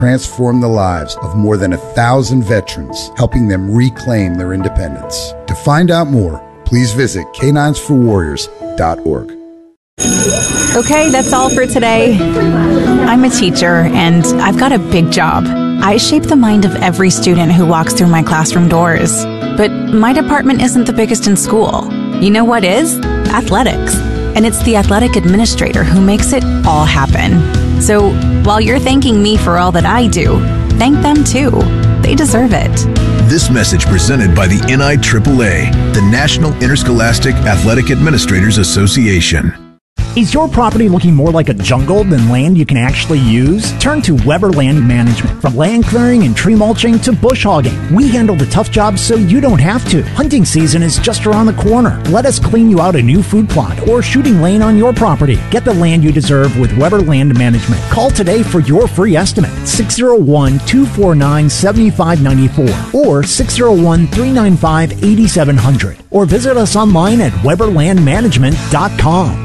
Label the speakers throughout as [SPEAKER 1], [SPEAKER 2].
[SPEAKER 1] transform the lives of more than 1,000 veterans, helping them reclaim their independence. To find out more, please visit caninesforwarriors.org.
[SPEAKER 2] Okay, that's all for today. I'm a teacher, and I've got a big job. I shape the mind of every student who walks through my classroom doors. But my department isn't the biggest in school. You know what is? Athletics. And it's the athletic administrator who makes it all happen. So while you're thanking me for all that I do, thank them too. They deserve it.
[SPEAKER 3] This message presented by the NIAAA, the National Interscholastic Athletic Administrators Association.
[SPEAKER 4] Is your property looking more like a jungle than land you can actually use? Turn to Weber Land Management. From land clearing and tree mulching to bush hogging, we handle the tough jobs so you don't have to. Hunting season is just around the corner. Let us clean you out a new food plot or shooting lane on your property. Get the land you deserve with Weber Land Management. Call today for your free estimate. 601-249-7594 or 601-395-8700 or visit us online at weberlandmanagement.com.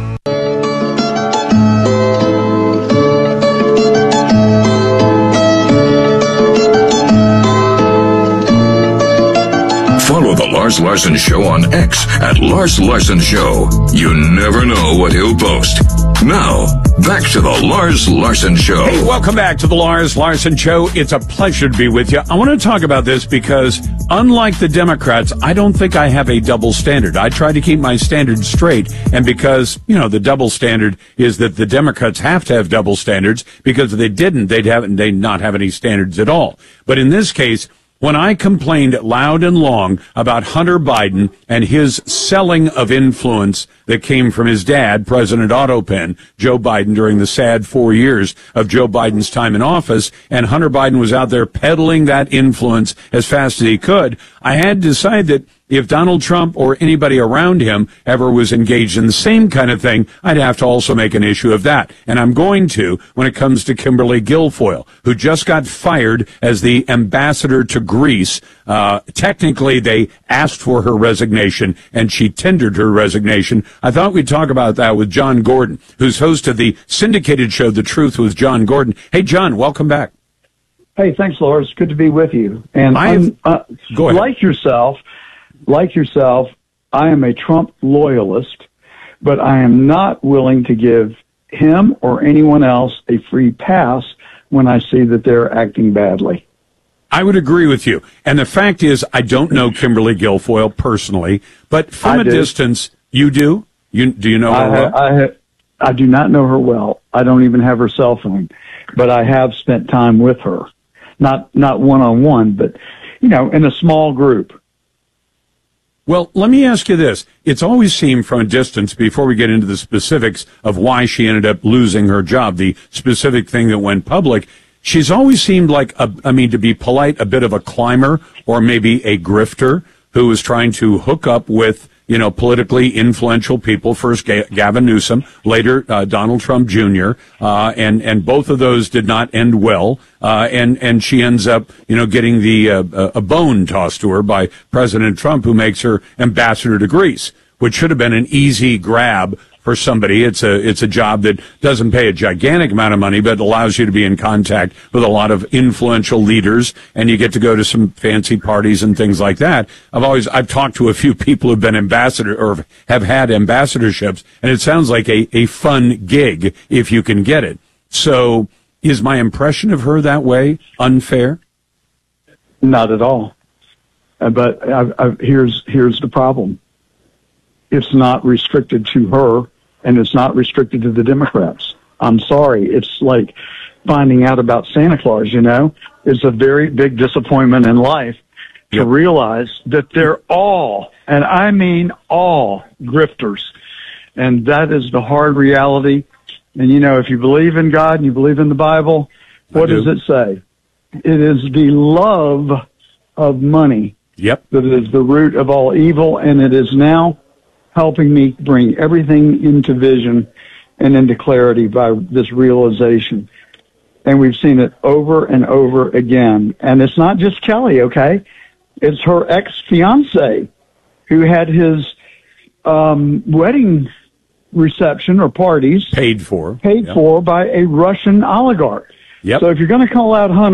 [SPEAKER 5] Follow The Lars Larson Show on X at Lars Larson Show. You never know what he'll post. Now, back to The Lars Larson Show.
[SPEAKER 6] Hey, welcome back to The Lars Larson Show. It's a pleasure to be with you. I want to talk about this because, unlike the Democrats, I don't think I have a double standard. I try to keep my standards straight, and because, the double standard is that the Democrats have to have double standards, because if they didn't, they'd not have any standards at all. But in this case, when I complained loud and long about Hunter Biden and his selling of influence that came from his dad, President Otto Penn, Joe Biden, during the sad 4 years of Joe Biden's time in office, and Hunter Biden was out there peddling that influence as fast as he could, I had to decide that if Donald Trump or anybody around him ever was engaged in the same kind of thing, I'd have to also make an issue of that. And I'm going to when it comes to Kimberly Guilfoyle, who just got fired as the ambassador to Greece. Technically, they asked for her resignation, and she tendered her resignation. I thought we'd talk about that with John Gordon, who's host of the syndicated show The Truth with John Gordon. Hey, John, welcome back.
[SPEAKER 7] Hey, thanks, Lars. Good to be with you. And
[SPEAKER 6] go ahead.
[SPEAKER 7] Like yourself, I am a Trump loyalist, but I am not willing to give him or anyone else a free pass when I see that they're acting badly.
[SPEAKER 6] I would agree with you. And the fact is, I don't know Kimberly Guilfoyle personally, but from a distance, you do? Do you know her well?
[SPEAKER 7] I do not know her well. I don't even have her cell phone, but I have spent time with her. Not one-on-one, but, in a small group.
[SPEAKER 6] Well, let me ask you this. It's always seemed from a distance, before we get into the specifics of why she ended up losing her job, the specific thing that went public, she's always seemed like, to be polite, a bit of a climber or maybe a grifter who was trying to hook up with, politically influential people. First Gavin Newsom, later Donald Trump Jr., and both of those did not end well. And she ends up, getting a bone tossed to her by President Trump, who makes her ambassador to Greece, which should have been an easy grab for somebody. It's a job that doesn't pay a gigantic amount of money, but allows you to be in contact with a lot of influential leaders, and you get to go to some fancy parties and things like that. I've talked to a few people who've been ambassador or have had ambassadorships, and it sounds like a fun gig if you can get it. So is my impression of her that way unfair?
[SPEAKER 7] Not at all. But here's the problem. It's not restricted to her, and it's not restricted to the Democrats. I'm sorry. It's like finding out about Santa Claus, It's a very big disappointment in life to realize that they're all, and I mean all, grifters. And that is the hard reality. And, if you believe in God and you believe in the Bible, what does it say? It is the love of money that is the root of all evil, and it is now helping me bring everything into vision and into clarity by this realization. And we've seen it over and over again. And it's not just Kelly, okay? It's her ex-fiance who had his wedding reception or parties
[SPEAKER 6] paid for
[SPEAKER 7] by a Russian oligarch.
[SPEAKER 6] Yep.
[SPEAKER 7] So if you're going to call out Hunter,